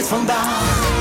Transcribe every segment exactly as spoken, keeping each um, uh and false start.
vandaan.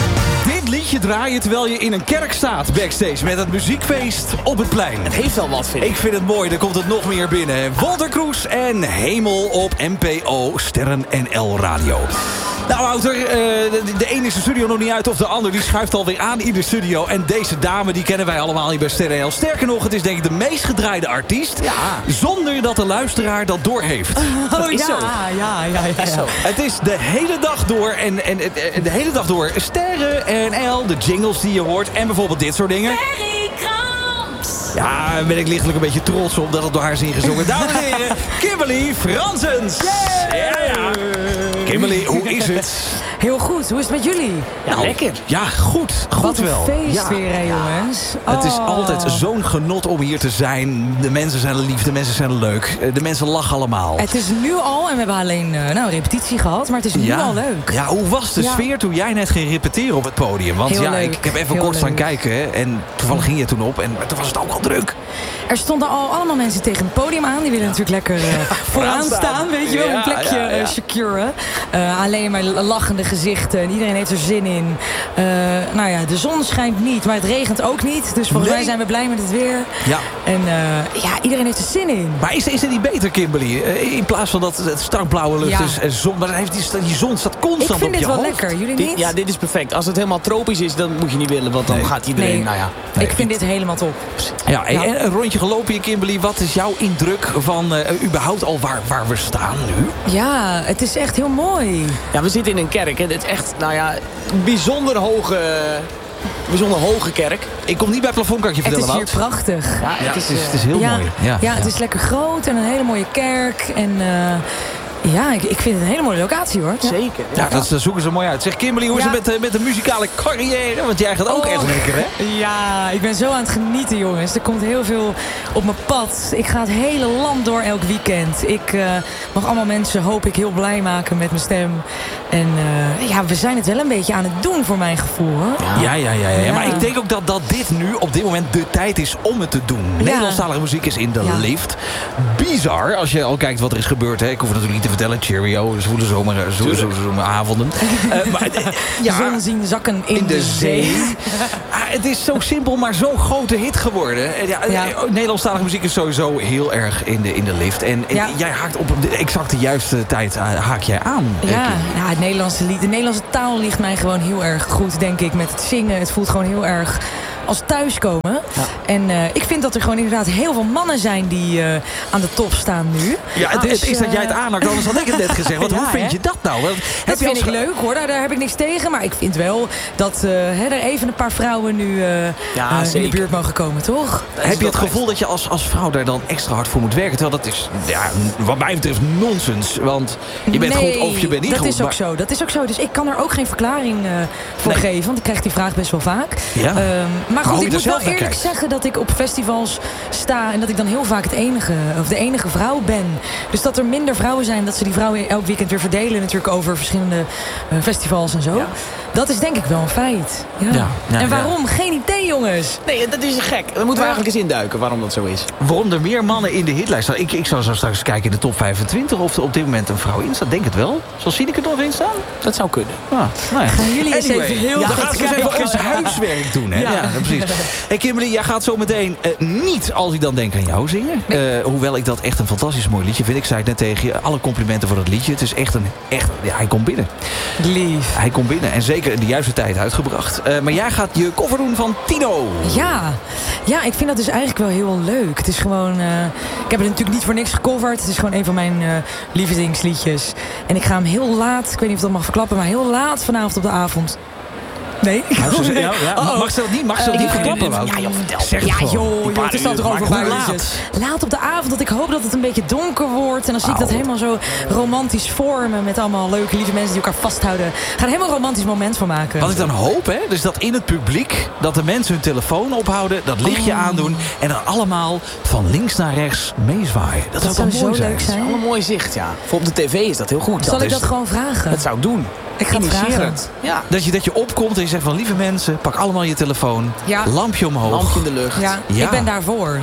Dit liedje draai je terwijl je in een kerk staat backstage met het muziekfeest op het plein. Het heeft wel wat, vind ik. Ik vind het mooi, er komt het nog meer binnen. Walter Kroes en Hemel op N P O Sterren N L Radio. Nou, Wouter, uh, de, de een is de studio nog niet uit of de ander die schuift alweer aan in de studio. En deze dame, die kennen wij allemaal hier bij Sterren N L. Sterker nog, het is denk ik de meest gedraaide artiest. Ja. Zonder dat de luisteraar dat doorheeft. Oh, dat is ja, zo. ja, ja, ja, ja. Is zo. Het is de hele dag door en, en, en de hele dag door Sterren N L, de jingles die je hoort en bijvoorbeeld dit soort dingen. Ferry Krams. Ja, daar ben ik lichtelijk een beetje trots op dat het door haar is ingezongen. Dames en heren, Kimberly Fransens. Ja, ja. Kimberly, hoe is het? Heel goed, hoe is het met jullie? Ja, Nou, lekker. Ja, goed. Goed Wat een wel. feest Ja. weer, hè, jongens. Het is Oh. altijd zo'n genot om hier te zijn. De mensen zijn lief, de mensen zijn leuk. De mensen lachen allemaal. Het is nu al, en we hebben alleen uh, nou, repetitie gehad, maar het is nu ja. al leuk. Ja, hoe was de Ja. sfeer toen jij net ging repeteren op het podium? Want Heel ja, leuk. ik, ik heb even Heel kort staan leuk. kijken. Hè, en toevallig ging je toen op. En toen was het ook al druk. Er stonden al allemaal mensen tegen het podium aan. Die willen natuurlijk lekker uh, vooraan staan. staan, weet je wel. Ja, een plekje ja, ja. uh, securen. Uh, alleen maar lachende gezichten. En iedereen heeft er zin in. Uh, nou ja, de zon schijnt niet, maar het regent ook niet. Dus volgens Nee. mij zijn we blij met het weer. Ja. En uh, ja, iedereen heeft er zin in. Maar is, is het niet beter, Kimberly? Eh, In plaats van dat het strak blauwe lucht Ja. is en zon. Maar dan heeft die, die zon staat Ik constant vind op dit je wel hoofd. lekker, jullie Dit, niet? ja, dit is perfect. Als het helemaal tropisch is, dan moet je niet willen. Want dan Nee. gaat iedereen, Nee. nou ja. Nee, ik vind niet. dit helemaal top. Ja, en, Ja. en een rondje gelopen hier, Kimberly. Wat is jouw indruk van uh, überhaupt al waar, waar we staan nu? Ja, het is echt heel mooi. Ja, we zitten in een kerk. Hè. Het is echt, nou ja, een bijzonder hoge, bijzonder hoge kerk. Ik kom niet bij het plafond, kan ik je Het vertellen, is hier Wout. prachtig. Ja, Ja, het het is, is, eh, het is heel ja, mooi. Ja, het is lekker groot en een hele mooie kerk. En uh, ja, ik, ik vind het een hele mooie locatie, hoor. Ja. zeker. Ja, dat, dat zoeken ze mooi uit. Zeg, Kimberly, hoe is Ja. het met, de- met de muzikale carrière? Want jij gaat ook Oh. echt lekker, hè? Ja, ik ben zo aan het genieten, jongens. Er komt heel veel op mijn pad. Ik ga het hele land door elk weekend. Ik uh, mag allemaal mensen, hoop ik, heel blij maken met mijn stem. En uh, ja, we zijn het wel een beetje aan het doen, voor mijn gevoel, hoor. Ja, ja, ja, ja. Ja. Maar ik denk ook dat, dat dit nu op dit moment de tijd is om het te doen. Ja. Nederlandstalige muziek is in de Ja. lift. Bizar, als je al kijkt wat er is gebeurd. Hè. Ik hoef het natuurlijk niet te vertellen. Cheerio, zwoele zomer, zo, zo, zomeravonden. uh, maar, uh, ja, Zon zien zakken in, in de zee. Ah, het is zo simpel, maar zo'n grote hit geworden. Uh, Ja, Ja. uh, Nederlandstalige muziek is sowieso heel erg in de, in de lift. En, en Ja. jij haakt op de exact de juiste tijd uh, haak jij aan. uh, Ja, Kim. ja, het Nederlandse lied. De Nederlandse taal ligt mij gewoon heel erg goed, denk ik. Met het zingen. Het voelt gewoon heel erg als thuiskomen. Ja. En uh, ik vind dat er gewoon inderdaad heel veel mannen zijn die uh, aan de top staan nu. Ja, het, Dus, het is dat uh, jij het aanhakt, anders had ik het net gezegd. Want Ja, hoe vind hè? je dat nou? Want, Dat heb je vind als- ik leuk, hoor. Daar, daar heb ik niks tegen. Maar ik vind wel dat uh, hè, er even een paar vrouwen nu uh, Ja, uh, in de zeker. buurt mogen komen, toch? Heb je het gevoel dat je als, als vrouw daar dan extra hard voor moet werken? Terwijl dat is, ja, wat mij betreft, nonsens. Want je bent nee, goed of je bent niet dat goed. is ook maar- zo. Dat is ook zo. Dus ik kan er ook geen verklaring uh, voor Nee. geven. Want ik krijg die vraag best wel vaak. Ja. Um, maar hoe goed, je ik er moet zelf wel naar eerlijk kijkt. zeggen dat ik op festivals sta en dat ik dan heel vaak het enige, of de enige vrouw ben. Dus dat er minder vrouwen zijn, dat ze die vrouwen elk weekend weer verdelen natuurlijk over verschillende uh, festivals en zo. Ja. Dat is denk ik wel een feit. Ja. Ja, ja, en waarom? Geen idee, jongens. Nee, dat is gek. Dan moeten we eigenlijk eens induiken waarom dat zo is. Waarom er meer mannen in de hitlijst staan? Ik, ik zou zo straks kijken in de top vijfentwintig of er op dit moment een vrouw in staat. Denk het wel. Zal Sineke er nog in staan? Dat zou kunnen. Ah, nou ja. Gaan jullie eens even heel ja, goed dan gaan we eens even kijken. ons huiswerk doen. Hè? Ja. Ja. precies. Hey Kimberly, jij gaat zo meteen uh, niet, als ik dan denk aan jou zingen. Uh, hoewel ik dat echt een fantastisch mooi liedje vind. Ik zei het net tegen je, alle complimenten voor het liedje. Het is echt een, echt, ja, hij komt binnen. Lief. Hij komt binnen en zeker in de juiste tijd uitgebracht. Uh, maar jij gaat je cover doen van Tino. Ja. ja, ik vind dat dus eigenlijk wel heel leuk. Het is gewoon, uh, ik heb het natuurlijk niet voor niks gecoverd. Het is gewoon een van mijn uh, lievelingsliedjes. En ik ga hem heel laat, ik weet niet of dat mag verklappen, maar heel laat vanavond op de avond. Nee? Mag ze, ja, ja. Oh. Mag ze dat niet? Mag ze dat niet Uh, verklappen, Wout? ja, joh, vertel. Zeg het Ja, gewoon. joh, Die joh, paar het is al uur. toch over Maar vijf hoe uurtjes. laat? Laat op de avond, dat ik hoop dat het een beetje donker wordt. En dan zie ik dat Oh. helemaal zo romantisch vormen. Met allemaal leuke, lieve mensen die elkaar vasthouden. Ga er helemaal een romantisch moment van maken. Wat ik dan hoop, hè, dus dat in het publiek, dat de mensen hun telefoon ophouden, dat lichtje Oh. aandoen en dan allemaal van links naar rechts meezwaaien. Dat, Dat zou zou toch mooi zo zijn? leuk zijn. Wel een mooi zicht, ja. Voor op de tv is dat heel goed. Zal dat ik is, dat gewoon vragen? Dat zou ik doen. Ik ga het Initieer vragen. het. Ja. Dat je, dat je opkomt en je zegt van lieve mensen, pak allemaal je telefoon, Ja. lampje omhoog. Lampje in de lucht. Ja, Ja. ik ben daarvoor.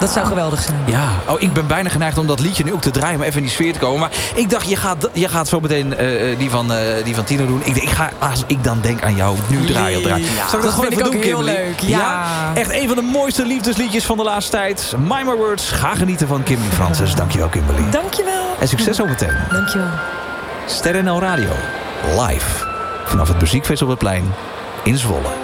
Dat zou geweldig zijn. Ja, oh, ik ben bijna geneigd om dat liedje nu ook te draaien... om even in die sfeer te komen. Maar ik dacht, je gaat, je gaat zo meteen uh, die, van, uh, die van Tino doen. Ik, ik ga, als ik dan denk aan jou, nu draaien of draaien. Ja, Zal ik dat, dat gewoon vind even ik doen, ook heel Kimberly? leuk. Ja. Ja, echt een van de mooiste liefdesliedjes van de laatste tijd. My My Words, ga genieten van Kimberly Francis. Dankjewel, Kimberly. Dankjewel. En succes zometeen. Dankjewel. Ster N L Radio, live. Vanaf het Muziekfeest op het Plein in Zwolle.